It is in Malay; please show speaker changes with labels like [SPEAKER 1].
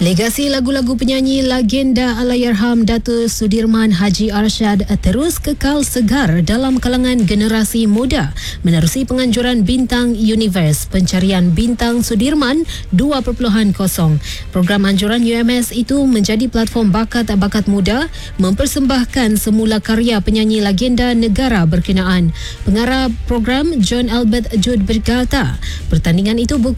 [SPEAKER 1] Legasi lagu-lagu penyanyi legenda Allahyarham Datuk Sudirman Haji Arsyad terus kekal segar dalam kalangan generasi muda menerusi penganjuran Bintang Universe Pencarian Bintang Sudirman 2.0. Program anjuran UMS itu menjadi platform bakat-bakat muda mempersembahkan semula karya penyanyi legenda negara berkenaan. Pengarah program John Albert Jude berkata, pertandingan itu bukan